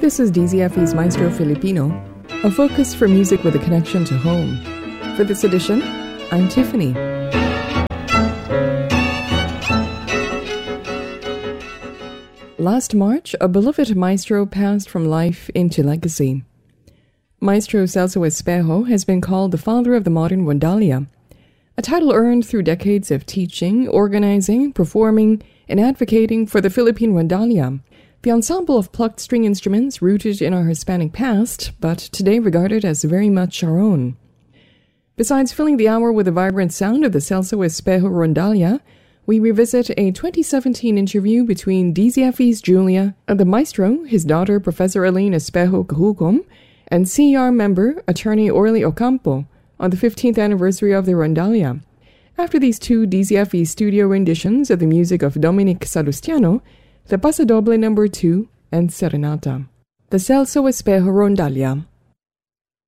This is DZFE's Maestro Filipino, a focus for music with a connection to home. For this edition, I'm Tiffany. Last March, a beloved maestro passed from life into legacy. Maestro Celso Espejo has been called the father of the modern rondalia, a title earned through decades of teaching, organizing, performing, and advocating for the Philippine rondalia, the ensemble of plucked string instruments rooted in our Hispanic past, but today regarded as very much our own. Besides filling the hour with the vibrant sound of the Celso Espejo rondalia, we revisit a 2017 interview between DZFE's Julia and the maestro, his daughter Professor Elaine Espejo Cajucom, and CER member Attorney Orly Ocampo on the 15th anniversary of the rondalia. After these two DZFE studio renditions of the music of Dominic Salustiano, the Pasodoble No. 2 and Serenata. The Celso Espejo Rondalia.